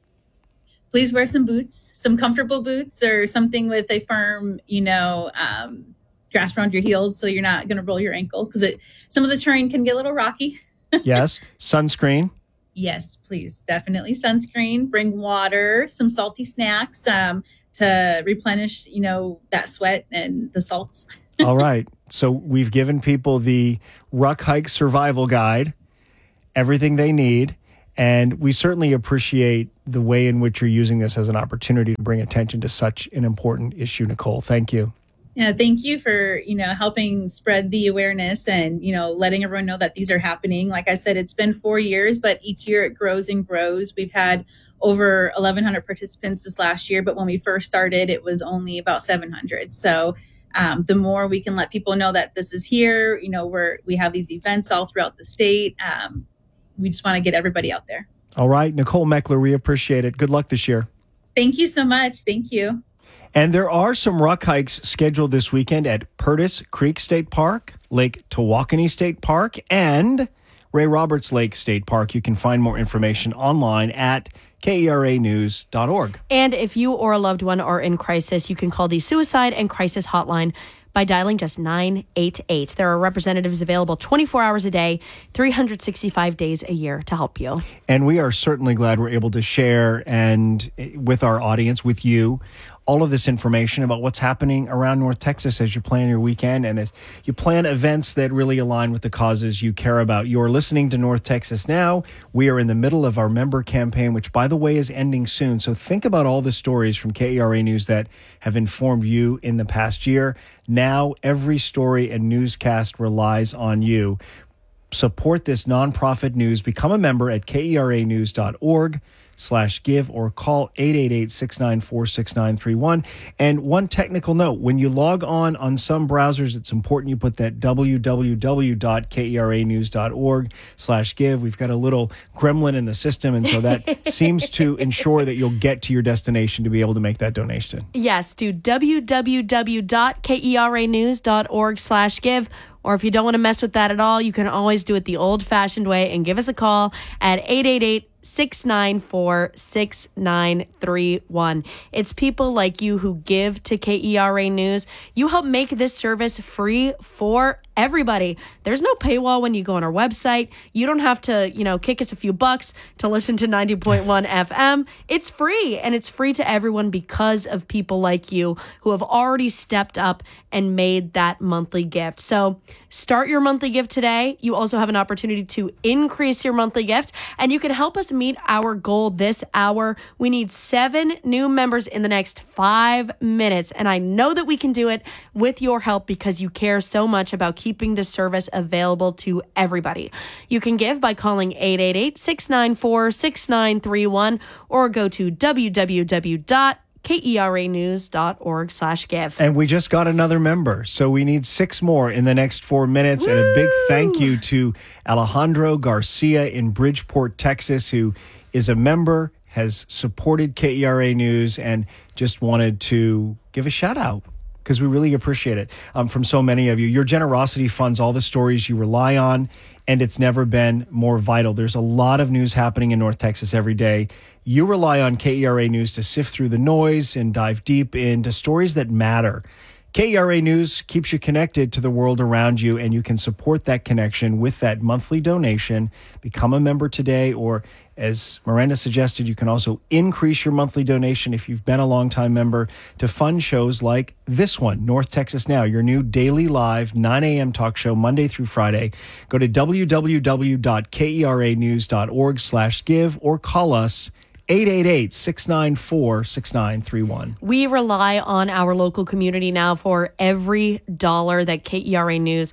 Please wear some boots, some comfortable boots or something with a firm, you know, um, grasp around your heels so you're not going to roll your ankle because some of the terrain can get a little rocky. Yes. Sunscreen. Yes, please. Definitely sunscreen. Bring water, some salty snacks um, to replenish, you know, that sweat and the salts. All right. So we've given people the Ruck Hike Survival Guide, everything they need, and we certainly appreciate the way in which you're using this as an opportunity to bring attention to such an important issue, Nicole. Thank you. Yeah, thank you for, you know, helping spread the awareness and, you know, letting everyone know that these are happening. Like I said, it's been four years, but each year it grows and grows. We've had over eleven hundred participants this last year, but when we first started, it was only about seven hundred. So um, the more we can let people know that this is here, you know, we're, we have these events all throughout the state. Um, we just want to get everybody out there. All right. Nicole Meckler, we appreciate it. Good luck this year. Thank you so much. Thank you. And there are some ruck hikes scheduled this weekend at Purtis Creek State Park, Lake Tawakoni State Park, and Ray Roberts Lake State Park. You can find more information online at K E R A news dot org. And if you or a loved one are in crisis, you can call the Suicide and Crisis Hotline by dialing just nine eight eight. There are representatives available twenty-four hours a day, three hundred sixty-five days a year to help you. And we are certainly glad we're able to share and with our audience, with you, all of this information about what's happening around North Texas as you plan your weekend and as you plan events that really align with the causes you care about. You're listening to North Texas Now. We are in the middle of our member campaign, which, by the way, is ending soon. So think about all the stories from K E R A News that have informed you in the past year. Now, every story and newscast relies on you. Support this nonprofit news. Become a member at K E R A news dot org. slash give or call eight eight eight, six nine four, six nine three one. And one technical note, when you log on on some browsers, it's important you put that w w w dot K E R A news dot org slash give. We've got a little gremlin in the system, and so that seems to ensure that you'll get to your destination to be able to make that donation. Yes, do w w w dot K E R A news dot org slash give. Or if you don't want to mess with that at all, you can always do it the old-fashioned way and give us a call at eight eight eight, six nine four, six nine three one. It's people like you who give to K E R A News. You help make this service free for everybody. There's no paywall when you go on our website. You don't have to, you know, kick us a few bucks to listen to ninety point one F M. It's free, and it's free to everyone because of people like you who have already stepped up and made that monthly gift. So start your monthly gift today. You also have an opportunity to increase your monthly gift, and you can help us meet our goal this hour. We need seven new members in the next five minutes, and I know that we can do it with your help because you care so much about keeping this service available to everybody. You can give by calling eight eight eight, six nine four, six nine three one or go to w w w dot K E R A news dot org slash give. And we just got another member, so we need six more in the next four minutes. Woo! And a big thank you to Alejandro Garcia in Bridgeport, Texas, who is a member, has supported K E R A News, and just wanted to give a shout out because we really appreciate it um, from so many of you. Your generosity funds all the stories you rely on, and it's never been more vital. There's a lot of news happening in North Texas every day. You rely on K E R A News to sift through the noise and dive deep into stories that matter. K E R A News keeps you connected to the world around you, and you can support that connection with that monthly donation. Become a member today, or as Miranda suggested, you can also increase your monthly donation if you've been a longtime member to fund shows like this one, North Texas Now, your new daily live nine a.m. talk show Monday through Friday. Go to w w w dot K E R A news dot org slash give or call us eight eight eight, six nine four, six nine three one. We rely on our local community now for every dollar that K E R A News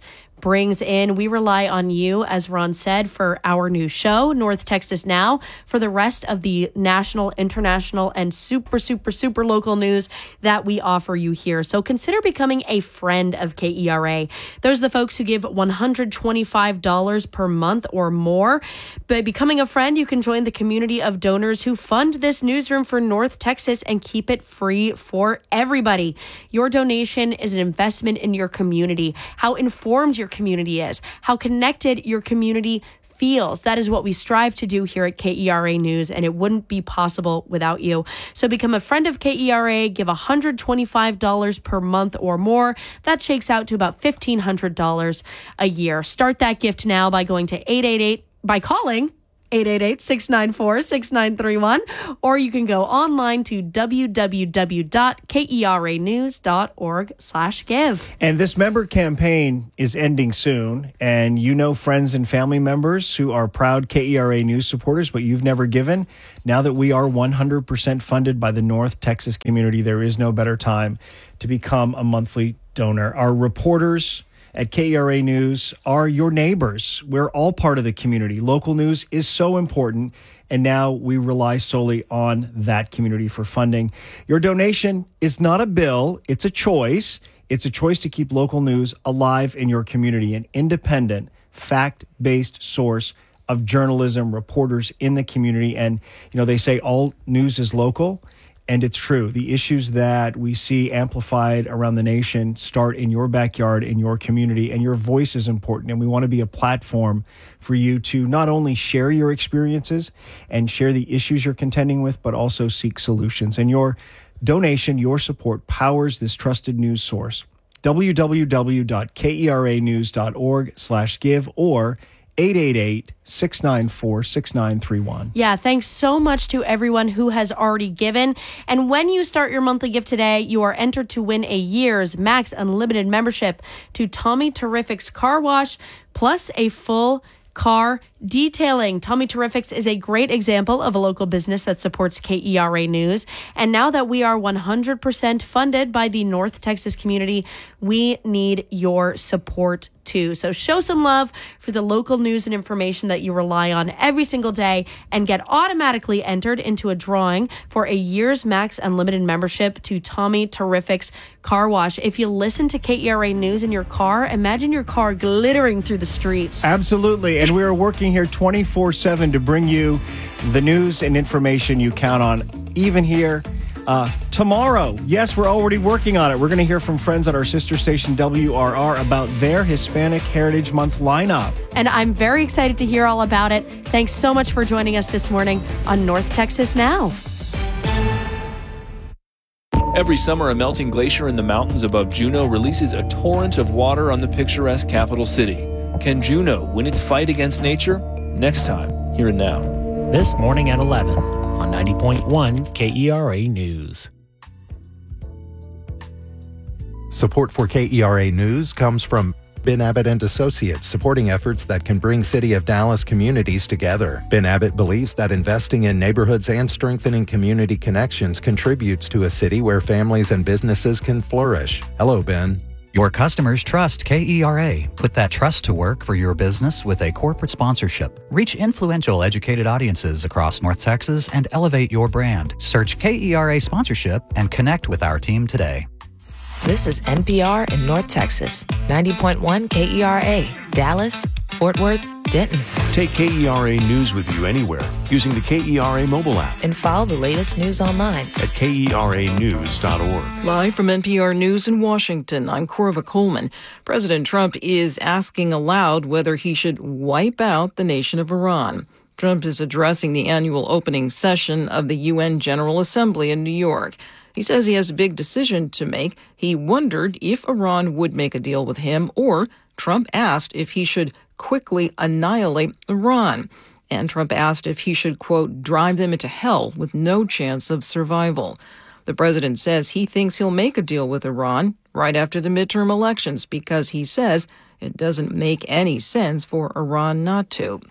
brings in. We rely on you, as Ron said, for our new show, North Texas Now, for the rest of the national, international, and super, super, super local news that we offer you here. So consider becoming a friend of K E R A. Those are the folks who give one hundred twenty-five dollars per month or more. By becoming a friend, you can join the community of donors who fund this newsroom for North Texas and keep it free for everybody. Your donation is an investment in your community, how informed your community is, how connected your community feels. That is what we strive to do here at K E R A News, and it wouldn't be possible without you. So become a friend of K E R A, give one hundred twenty-five dollars per month or more. That shakes out to about fifteen hundred dollars a year. Start that gift now by going to eight eight eight, by calling eight eight eight, six nine four, six nine three one, or you can go online to w w w dot k e r a news dot org slash give. And this member campaign is ending soon, and you know friends and family members who are proud K E R A News supporters, but you've never given. Now that we are one hundred percent funded by the North Texas community, there is no better time to become a monthly donor. Our reporters at K E R A News are your neighbors. We're all part of the community. Local news is so important, and now we rely solely on that community for funding. Your donation is not a bill, it's a choice. It's a choice to keep local news alive in your community, an independent, fact-based source of journalism, reporters in the community. And, you know, they say all news is local. And it's true. The issues that we see amplified around the nation start in your backyard, in your community, and your voice is important. And we want to be a platform for you to not only share your experiences and share the issues you're contending with, but also seek solutions. And your donation, your support powers this trusted news source. w w w dot k e r a news dot org slash give or eight eight eight, six nine four, six nine three one. Yeah, thanks so much to everyone who has already given. And when you start your monthly gift today, you are entered to win a year's max unlimited membership to Tommy Terrific's Car Wash, plus a full car detailing. Tommy Terrifics is a great example of a local business that supports K E R A News. And now that we are one hundred percent funded by the North Texas community, we need your support too. So show some love for the local news and information that you rely on every single day and get automatically entered into a drawing for a year's max unlimited membership to Tommy Terrific's Car Wash. If you listen to K E R A News in your car, imagine your car glittering through the streets. Absolutely. And we are working here twenty-four seven to bring you the news and information you count on, even here uh, tomorrow. Yes, we're already working on it. We're going to hear from friends at our sister station W R R about their Hispanic Heritage Month lineup. And I'm very excited to hear all about it. Thanks so much for joining us this morning on North Texas Now. Every summer, a melting glacier in the mountains above Juneau releases a torrent of water on the picturesque capital city. Can Juneau win its fight against nature? Next time, here and now. This morning at eleven on ninety point one K E R A News. Support for K E R A News comes from Ben Abbott and Associates, supporting efforts that can bring City of Dallas communities together. Ben Abbott believes that investing in neighborhoods and strengthening community connections contributes to a city where families and businesses can flourish. Hello, Ben. Your customers trust K E R A. Put that trust to work for your business with a corporate sponsorship. Reach influential, educated audiences across North Texas and elevate your brand. Search K E R A sponsorship and connect with our team today. This is N P R in North Texas, ninety point one K E R A, Dallas, Fort Worth, Denton. Take K E R A News with you anywhere using the K E R A mobile app. And follow the latest news online at K E R A news dot org. Live from N P R News in Washington, I'm Corva Coleman. President Trump is asking aloud whether he should wipe out the nation of Iran. Trump is addressing the annual opening session of the U N General Assembly in New York. He says he has a big decision to make. He wondered if Iran would make a deal with him, or Trump asked if he should quickly annihilate Iran. And Trump asked if he should, quote, drive them into hell with no chance of survival. The president says he thinks he'll make a deal with Iran right after the midterm elections because he says it doesn't make any sense for Iran not to.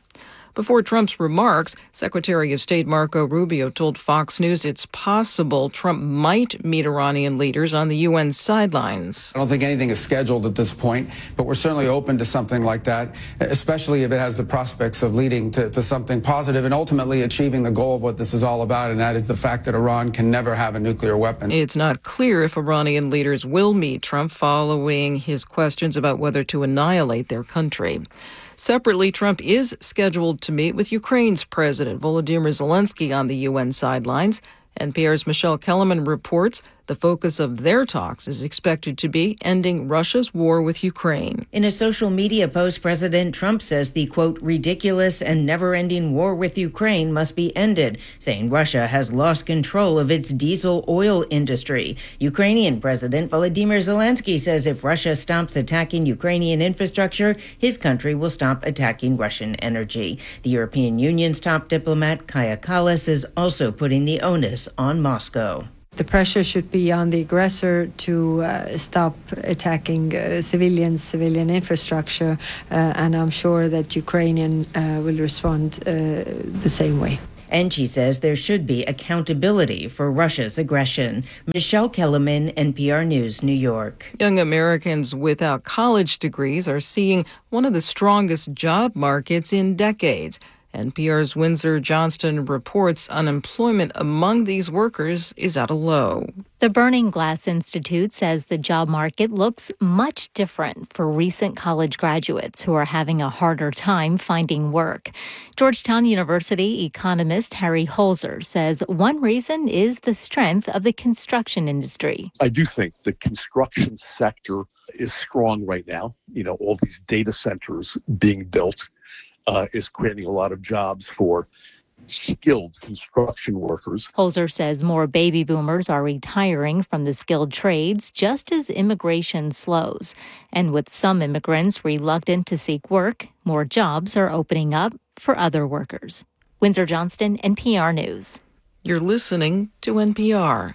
Before Trump's remarks, Secretary of State Marco Rubio told Fox News it's possible Trump might meet Iranian leaders on the U N sidelines. I don't think anything is scheduled at this point, but we're certainly open to something like that, especially if it has the prospects of leading to, to something positive and ultimately achieving the goal of what this is all about, and that is the fact that Iran can never have a nuclear weapon. It's not clear if Iranian leaders will meet Trump following his questions about whether to annihilate their country. Separately, Trump is scheduled to meet with Ukraine's President Volodymyr Zelensky on the U N sidelines. N P R's Michelle Kellerman reports the focus of their talks is expected to be ending Russia's war with Ukraine. In a social media post, President Trump says the, quote, ridiculous and never-ending war with Ukraine must be ended, saying Russia has lost control of its diesel oil industry. Ukrainian President Volodymyr Zelensky says if Russia stops attacking Ukrainian infrastructure, his country will stop attacking Russian energy. The European Union's top diplomat, Kaja Kallas, is also putting the onus on Moscow. The pressure should be on the aggressor to uh, stop attacking uh, civilians, civilian infrastructure, uh, and I'm sure that Ukrainian uh, will respond uh, the same way. And she says there should be accountability for Russia's aggression. Michelle Kellerman, N P R News, New York. Young Americans without college degrees are seeing one of the strongest job markets in decades. N P R's Windsor Johnston reports unemployment among these workers is at a low. The Burning Glass Institute says the job market looks much different for recent college graduates who are having a harder time finding work. Georgetown University economist Harry Holzer says one reason is the strength of the construction industry. I do think the construction sector is strong right now. You know, all these data centers being built Uh, is creating a lot of jobs for skilled construction workers. Holzer says more baby boomers are retiring from the skilled trades just as immigration slows. And with some immigrants reluctant to seek work, more jobs are opening up for other workers. Windsor Johnston, N P R News. You're listening to N P R.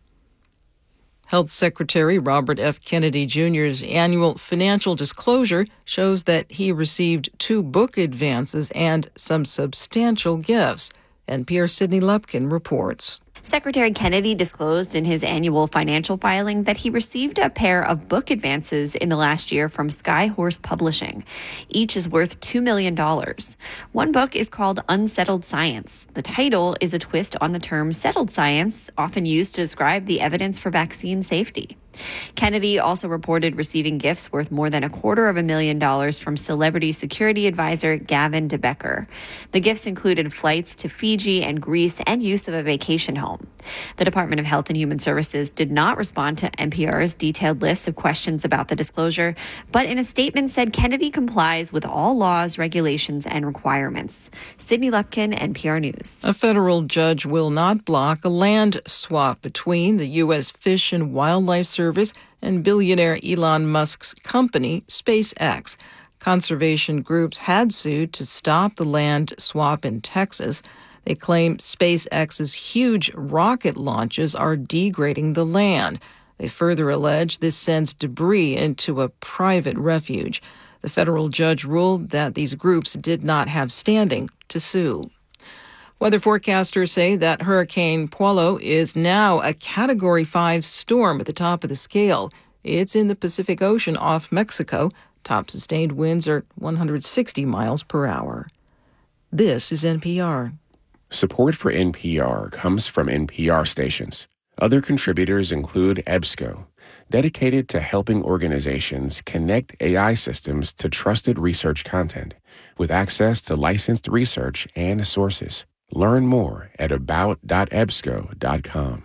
Health Secretary Robert F. Kennedy Junior's annual financial disclosure shows that he received two book advances and some substantial gifts. N P R's Sydney Lupkin reports. Secretary Kennedy disclosed in his annual financial filing that he received a pair of book advances in the last year from Skyhorse Publishing. Each is worth two million dollars. One book is called Unsettled Science. The title is a twist on the term settled science, often used to describe the evidence for vaccine safety. Kennedy also reported receiving gifts worth more than a quarter of a million dollars from celebrity security advisor Gavin DeBecker. The gifts included flights to Fiji and Greece and use of a vacation home. The Department of Health and Human Services did not respond to N P R's detailed list of questions about the disclosure, but in a statement said Kennedy complies with all laws, regulations, and requirements. Sydney Lupkin, N P R News. A federal judge will not block a land swap between the U S Fish and Wildlife Service and billionaire Elon Musk's company, SpaceX. Conservation groups had sued to stop the land swap in Texas. They claim SpaceX's huge rocket launches are degrading the land. They further allege this sends debris into a private refuge. The federal judge ruled that these groups did not have standing to sue. Weather forecasters say that Hurricane Paulo is now a Category five storm at the top of the scale. It's in the Pacific Ocean off Mexico. Top sustained winds are one hundred sixty miles per hour. This is N P R. Support for N P R comes from N P R stations. Other contributors include EBSCO, dedicated to helping organizations connect A I systems to trusted research content with access to licensed research and sources. Learn more at about dot ebsco dot com.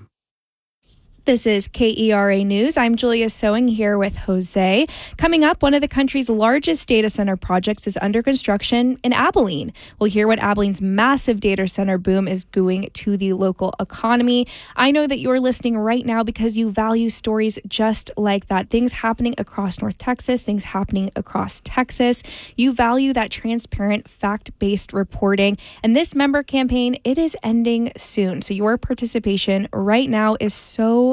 This is K E R A News. I'm Julia Sewing here with Jose. Coming up, one of the country's largest data center projects is under construction in Abilene. We'll hear what Abilene's massive data center boom is doing to the local economy. I know that you're listening right now because you value stories just like that. Things happening across North Texas, things happening across Texas. You value that transparent, fact-based reporting. And this member campaign, it is ending soon. So your participation right now is so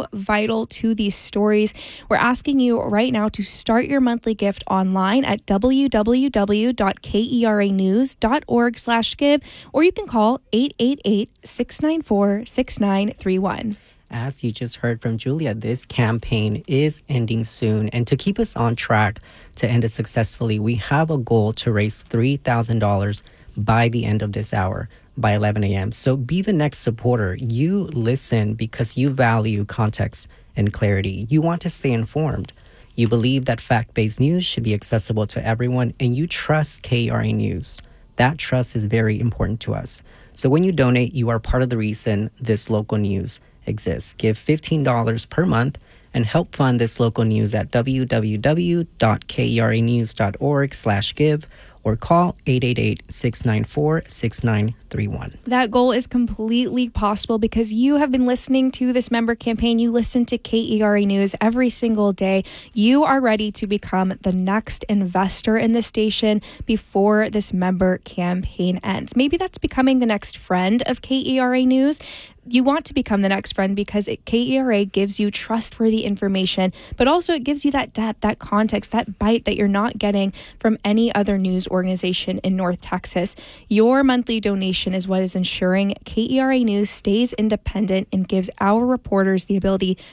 so vital to these stories. We're asking you right now to start your monthly gift online at w w w dot k e r a news dot org slash give, or you can call eight eight eight, six nine four, six nine three one. As you just heard from Julia, this campaign is ending soon. And to keep us on track to end it successfully, we have a goal to raise three thousand dollars by the end of this hour, by eleven a.m. So be the next supporter. You listen because you value context and clarity. You want to stay informed. You believe that fact-based news should be accessible to everyone, and you trust K E R A News. That trust is very important to us. So when you donate, you are part of the reason this local news exists. Give fifteen dollars per month and help fund this local news at w w w dot k e r a news dot org slash give or call eight eight eight, six nine four, six nine three one. That goal is completely possible because you have been listening to this member campaign. You listen to K E R A News every single day. You are ready to become the next investor in the station before this member campaign ends. Maybe that's becoming the next friend of K E R A News. You want to become the next friend because it, K E R A gives you trustworthy information, but also it gives you that depth, that context, that bite that you're not getting from any other news organization in North Texas. Your monthly donation is what is ensuring K E R A News stays independent and gives our reporters the ability